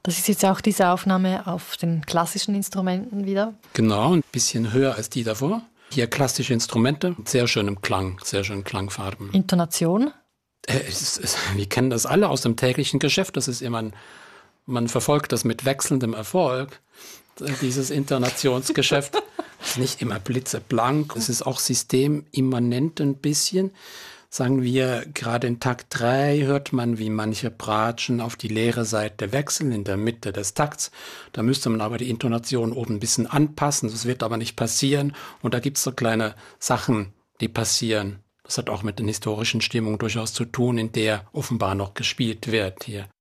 Das ist jetzt auch diese Aufnahme auf den klassischen Instrumenten wieder. Genau, ein bisschen höher als die davor. Hier klassische Instrumente, sehr schönem Klang, sehr schönen Klangfarben. Intonation? Wir kennen das alle aus dem täglichen Geschäft. Das ist immer man verfolgt das mit wechselndem Erfolg. Dieses Intonationsgeschäft ist nicht immer blitzeblank. Es ist auch systemimmanent ein bisschen. Sagen wir, gerade in Takt 3 hört man, wie manche Bratschen auf die leere Seite wechseln in der Mitte des Takts. Da müsste man aber die Intonation oben ein bisschen anpassen. Das wird aber nicht passieren. Und da gibt es so kleine Sachen, die passieren. Das hat auch mit den historischen Stimmungen durchaus zu tun, in der offenbar noch gespielt wird hier.